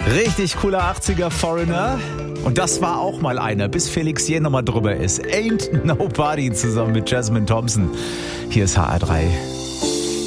Richtig cooler 80er Foreigner. Und das war auch mal einer, bis Felix hier nochmal drüber ist. Ain't Nobody zusammen mit Jasmine Thompson. Hier ist HR3.